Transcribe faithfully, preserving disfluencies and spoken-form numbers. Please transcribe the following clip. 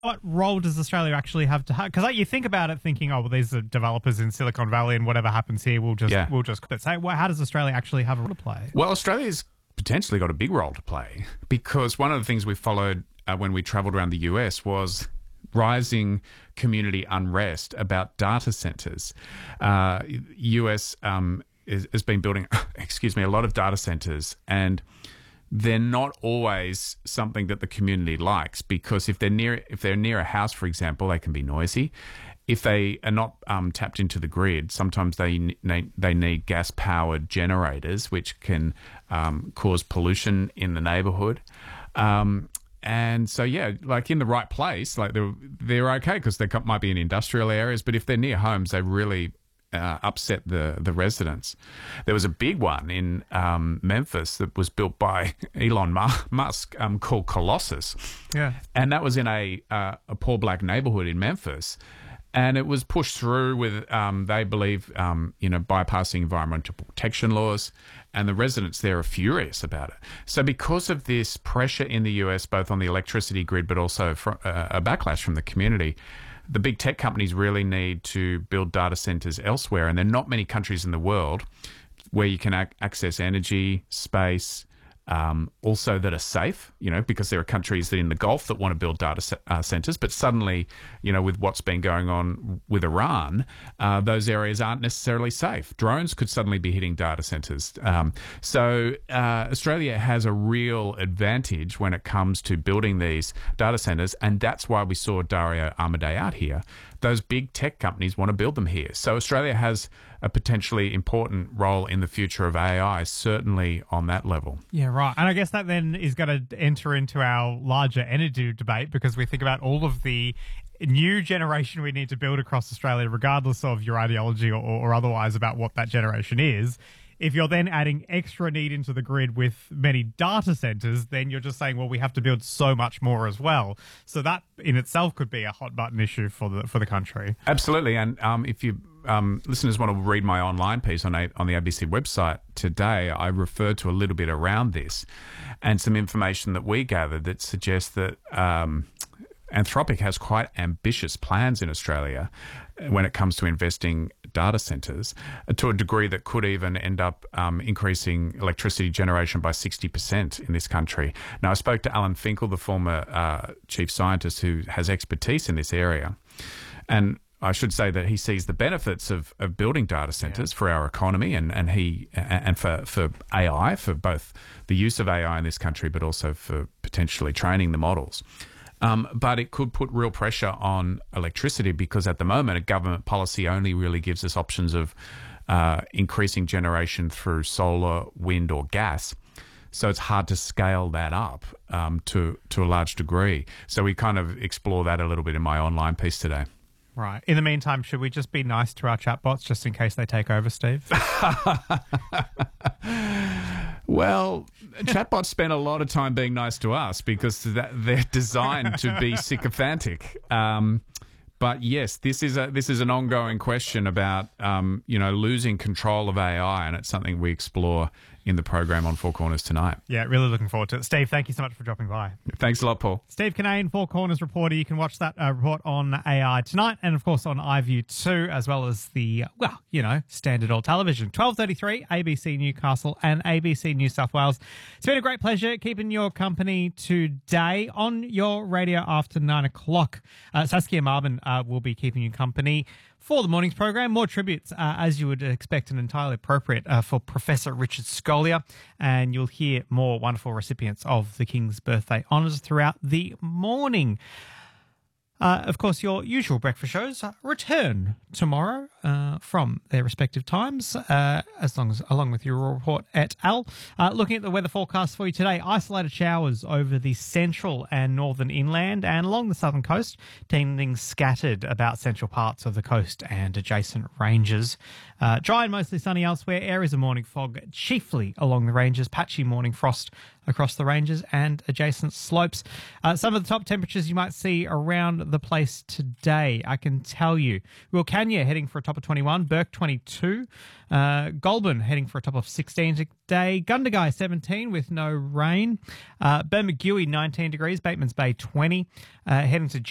What role does Australia actually have to have? Because like, you think about it thinking, oh, well, these are developers in Silicon Valley and whatever happens here, we'll just, Yeah. we'll just say, well, how does Australia actually have a role to play? Well, Australia's potentially got a big role to play because one of the things we followed uh, when we travelled around the U S was rising community unrest about data centres. Uh, U S um, is, has been building, excuse me, a lot of data centres, and they're not always something that the community likes because if they're near if they're near a house, for example, they can be noisy. If they are not um, tapped into the grid, sometimes they need, they need gas-powered generators, which can um, cause pollution in the neighbourhood. Um, and so, yeah, like in the right place, like they're they're okay because they might be in industrial areas, but if they're near homes, they really Uh, upset the the residents. There was a big one in um, Memphis that was built by Elon Musk um, called Colossus, Yeah. and that was in a uh, a poor black neighborhood in Memphis, and it was pushed through with um, they believe um, you know bypassing environmental protection laws, and the residents there are furious about it. So because of this pressure in the U S, both on the electricity grid, but also from, uh, a backlash from the community, the big tech companies really need to build data centers elsewhere, and there are not many countries in the world where you can ac- access energy, space, um, also that are safe, you know, because there are countries that in the Gulf that want to build data ce- uh, centers, but suddenly, you know, with what's been going on with Iran, uh, those areas aren't necessarily safe. Drones could suddenly be hitting data centers. Um, so uh, Australia has a real advantage when it comes to building these data centers, and that's why we saw Dario Amodei out here. Those big tech companies want to build them here. So Australia has a potentially important role in the future of A I, certainly on that level. Yeah, right. And I guess that then is going to enter into our larger energy debate because we think about all of the new generation we need to build across Australia, regardless of your ideology or, or otherwise about what that generation is. If you're then adding extra need into the grid with many data centers, then you're just saying, well, we have to build so much more as well. So that in itself could be a hot button issue for the for the country. Absolutely. And um, if you um, listeners want to read my online piece on, a, on the A B C website today, I refer to a little bit around this and some information that we gathered that suggests that um, Anthropic has quite ambitious plans in Australia when it comes to investing data centres to a degree that could even end up um, increasing electricity generation by sixty percent in this country. Now, I spoke to Alan Finkel, the former uh, chief scientist who has expertise in this area, and I should say that he sees the benefits of, of building data centres yeah. for our economy and, and he and for, for A I, for both the use of A I in this country, but also for potentially training the models. Um, but it could put real pressure on electricity because at the moment, a government policy only really gives us options of uh, increasing generation through solar, wind or gas. So it's hard to scale that up um, to, to a large degree. So we kind of explore that a little bit in my online piece today. Right. In the meantime, should we just be nice to our chatbots just in case they take over, Steve? Well, chatbots spend a lot of time being nice to us because that, they're designed to be sycophantic. Um, but yes, this is a this is an ongoing question about um, you know losing control of A I, and it's something we explore in the program on Four Corners tonight. Yeah, really looking forward to it. Steve, thank you so much for dropping by. Thanks a lot, Paul. Steve Kinane, Four Corners reporter. You can watch that uh, report on A I tonight and, of course, on iView too, as well as the, well, you know, standard old television. twelve thirty-three, A B C Newcastle and A B C New South Wales. It's been a great pleasure keeping your company today on your radio after nine o'clock. Uh, Saskia Marvin uh, will be keeping you company for the morning's program. More tributes, uh, as you would expect, and entirely appropriate uh, for Professor Richard Scolia. And you'll hear more wonderful recipients of the King's Birthday Honours throughout the morning. Uh, of course, your usual breakfast shows return tomorrow uh, from their respective times, uh, as long as along with your report et al. Uh, looking at the weather forecast for you today, isolated showers over the central and northern inland and along the southern coast, tending scattered about central parts of the coast and adjacent ranges. Uh, dry and mostly sunny elsewhere. Areas of morning fog, chiefly along the ranges. Patchy morning frost across the ranges and adjacent slopes. Uh, some of the top temperatures you might see around the place today, I can tell you. Wilcannia heading for a top of twenty-one, Burke twenty-two, uh, Goulburn heading for a top of sixteen today, Gundagai seventeen with no rain, uh, Bermagui nineteen degrees, Bateman's Bay twenty, uh, heading to